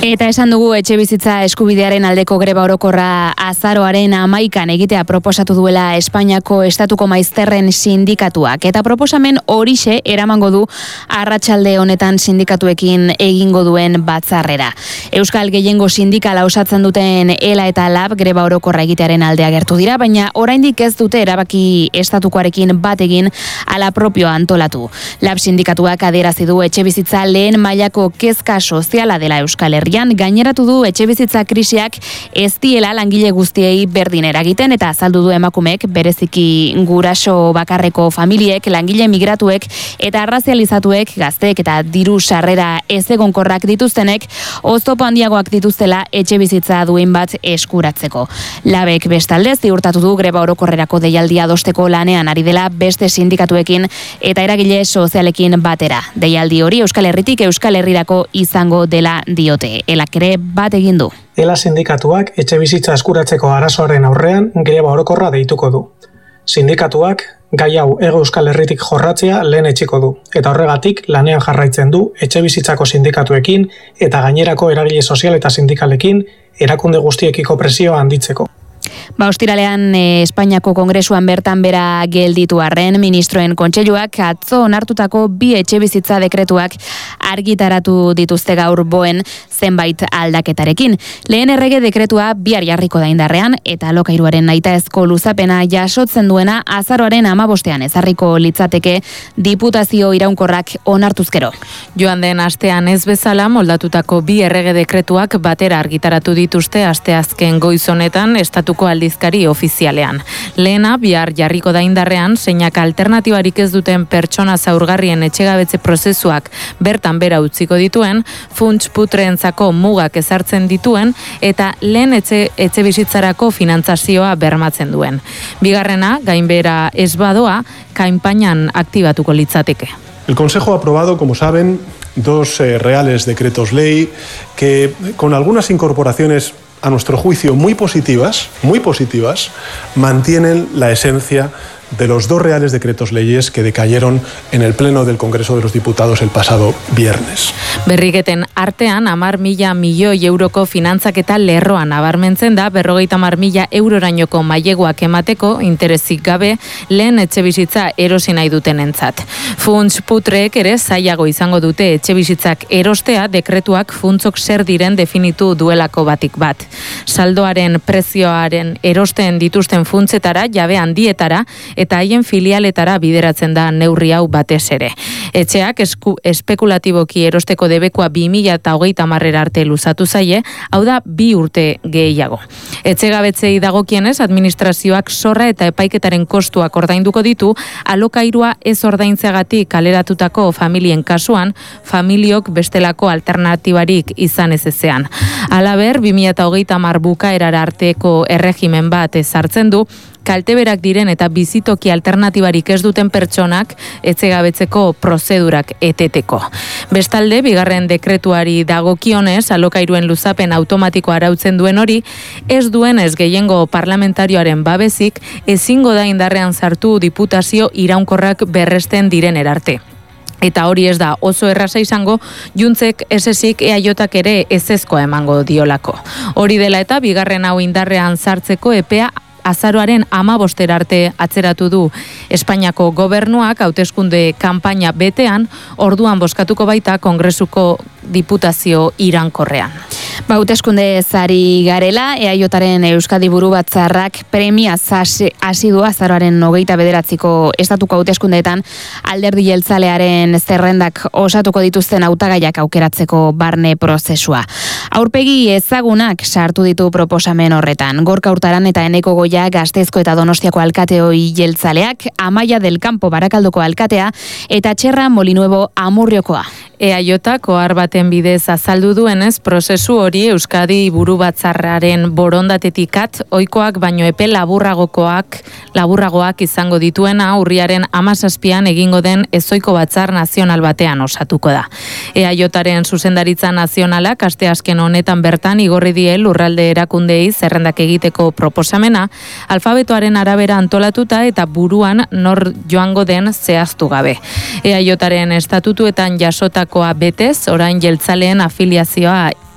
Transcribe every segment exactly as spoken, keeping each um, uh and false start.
Eta esan dugu etxebizitza eskubidearen aldeko greba orokorra azaroaren hamaikan egitea proposatu duela Espainiako Estatuko Maizterren sindikatuak. Eta proposamen horixe eramango du arratsalde honetan sindikatuekin egingo duen batzarrera. Euskal Gehiengo sindikala osatzen duten ELA eta LAB greba orokorra egitearen alde agertu dira, baina oraindik ez dute erabaki estatukoarekin bat egin ala propioa antolatu. LAB sindikatuak adierazi du etxebizitza lehen mailako kezka soziala dela Euskal Herrian, gaineratu du etxebizitza krisiak ez diela langile guztiei berdin eragiten eta azaldu du emakumek bereziki guraso bakarreko familiek, langile migratuek eta arrazializatuek, gazteek eta diru sarrera ezegonkorrak dituztenek oztopo handiagoak dituztela etxebizitza duin bat eskuratzeko. Labek bestalde ziurtatu du greba orokorrerako deialdia adosteko lanean ari dela beste sindikatuekin eta eragile sozialekin batera. Deialdi hori Euskal Herritik Euskal Herrirako izango dela diote. Elak ere bat egin du. ELA sindikatuak etxebizitza eskuratzeko arazoaren aurrean greba orokorra deituko du. Sindikatuak gai hau Hego Euskal Herritik jorratzea lehen etxiko du, eta horregatik lanean jarraitzen du etxebizitzako sindikatuekin eta gainerako eragile sozial eta sindikalekin erakunde guztiekiko presioa handitzeko. Ba, ostiralean eh, Espainiako Kongresuan bertan bera gelditu arren, ministroen kontseiluak atzo onartutako bi etxebizitza dekretuak argitaratu dituzte gaur boen zenbait aldaketarekin. Lehen errege dekretua bihar jarriko da indarrean eta alokairuaren nahitaezko luzapena jasotzen duena azaroaren hamabostean ezarriko litzateke diputazio iraunkorrak onartuzkero. Joan den astean ez bezala moldatutako bi errege dekretuak batera argitaratu dituzte asteazken goiz honetan estatuko aldizkari ofizialean. Lehena bihar jarriko da indarrean, zeinak alternatibarik ez duten pertsona zaurgarrien etxegabetze prozesuak bertan bera utziko dituen, funts putreentzako mugak ezartzen dituen eta lehen etxe, etxe bizitzarako finantzazioa bermatzen duen. Bigarrena, gainbera ez badoa, kanpainan aktibatuko litzateke. El Consejo ha aprobado, como saben, dos eh, reales decretos ley que, con algunas incorporaciones a nuestro juicio muy positivas, muy positivas, mantienen la esencia de los dos reales decretos leyes que decayeron en el Pleno del Congreso de los Diputados el pasado viernes. Berriketen artean, amar mila milioi euroko finantzaketa lerroan nabarmentzen da, berrogeita amar mila eurorainoko maileguak emateko interesik gabe lehen etxebizitza erosi nahi dutenentzat. Funts putreek ere zailago izango dute etxebizitzak erostea dekretuak funtsok zer diren definitu duelako batik bat. Saldoaren prezioaren erosten dituzten funtsetara, jabe handietara, eta haien filialetara bideratzen da neurri hau batez ere. Etxeak esku, espekulatiboki erosteko debekoa bi mila hogeita hamarrera arte luzatu zaie, hau da bi urte gehiago. Etxegabetzei dagokienez, administrazioak zorra eta epaiketaren kostuak ordainduko ditu, alokairua ez ordaintzeagatik kaleratutako familien kasuan, familiok bestelako alternatibarik izan ez ezean. Halaber, bi mila hogeita hamar bukaerara arteko erregimen bat ezartzen du, kalteberak diren eta bizitoki alternatibarik ez duten pertsonak etxegabetzeko prozedurak eteteko. Bestalde, bigarren dekretuari dagokionez, alokairuen luzapen automatiko arautzen duen hori, ez duen ez gehiengo parlamentarioaren babesik, ezingo da indarrean sartu diputazio iraunkorrak berresten diren erarte. Eta hori ez da oso erraza izango, juntzek esezik eaiotak ere ezezkoa emango diolako. Hori dela eta bigarren hau indarrean sartzeko epea azaroaren hamabostera arte atzeratu du Espainiako gobernuak hauteskunde kanpaina betean, orduan bozkatuko baita Kongresuko diputazio irankorrean. Ba, hauteskunde zari garela, eaioaren Euskadi buru batzarrak premiaz hasi du azaroaren hogeita bederatziko estatuko hauteskundeetan alderdi jeltzalearen zerrendak osatuko dituzten hautagaiak aukeratzeko barne prozesua. Aurpegi ezagunak sartu ditu proposamen horretan. Gorka Hurtaran eta Eneko Goia Gasteizko eta Donostiako alkateoi jeltzaleak, Amaia del Campo Barakaldoko alkatea eta Txerra Molinuevo Amurriokoa. Eaiotak ohar baten bidez azaldu duenez, prozesu hori Euskadi buru batzarraren borondatetikat ohikoak baino epe laburragokoak laburragoak izango dituena urriaren hamazazpian egingo den ezoiko batzar nazional batean osatuko da. Eaioaren zuzendaritza nazionalak asteazken honetan bertan igorri die lurralde erakundei zerrendak egiteko proposamena, alfabetoaren arabera antolatuta eta buruan nor joango den zehaztu gabe. Eaioaren estatutuetan jasotakoa betez, orain jeltzaleen afiliazioa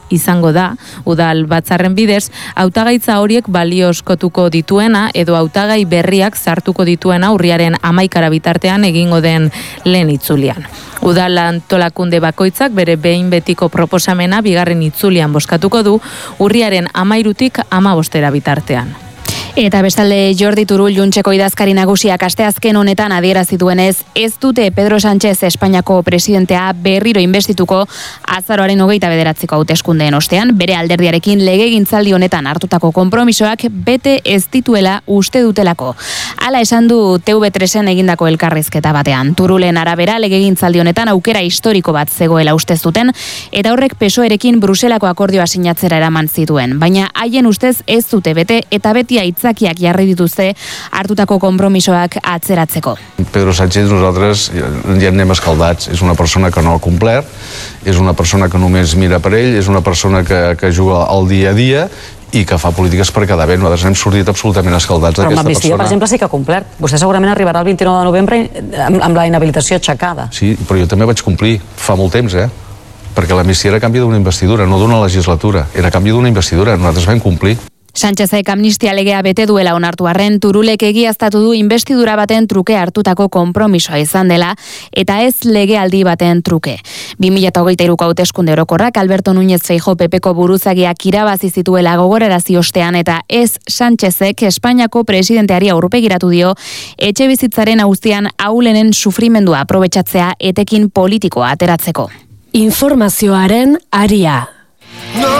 izango da, udal batzarren bidez, hautagaitza horiek balioskotuko dituena edo hautagai berriak sartuko dituena urriaren hamaikara bitartean egingo den lehen itzulian. Udal antolakunde bakoitzak bere behin betiko proposamena bigarren itzulian bozkatuko du urriaren hamairutik hamabostera bitartean. Eta bestalde Jordi Turull Juntxeko idazkari nagusiak asteazken honetan adierazi duenez, ez dute Pedro Sánchez Espainiako presidentea berriro inbestituko azaroaren hogeita bederatziko hauteskundeen ostean, bere alderdiarekin legegintzaldi honetan hartutako konpromisoak bete ez dituela uste dutelako. Hala esan du T V tresen egindako elkarrizketa batean. Turullen arabera legegintzaldi honetan aukera historiko bat zegoela ustez duten, eta horrek P S O Erekin Bruselako akordioa sinatzera eraman zituen. Baina haien ustez ez dute bete eta beti aitzakiak jarri dituzte hartutako konpromisoak atzeratzeko. Pedro Sánchez, nosaltres ja anem escaldats. És una persona que no ha complert, és una persona que només mira per ell, és una persona que, que juga al dia a dia i que fa polítiques per quedar bé. Nosaltres hem sortit absolutament escaldats d'aquesta persona. Però amb l'amnistia, per exemple, sí que ha complert. Vostè segurament arribarà el vint-i-nou de novembre amb, amb la inhabilitació aixecada. Sí, però jo també vaig complir fa molt temps, eh? Perquè l'amnistia era a canvi d'una investidura, no d'una legislatura. Era a canvi d'una investidura. Nosaltres vam complir. Sánchezek amnistia legea bete duela onartu arren, Turulek egiaztatu du investidura baten truke hartutako konpromisoa izan dela, eta ez legealdi baten truke. bi mila hogeita hiruko hauteskunde orokorrak Alberto Núñez Feijóo Pepeko buruzagiak irabazi zituela gogorarazi ostean, eta ez Sánchezek Espainiako presidenteari aurpegiratu dio etxebizitzaren auzian ahulenen sufrimendua aprobetxatzea etekin politikoa ateratzeko. Informazioaren aria.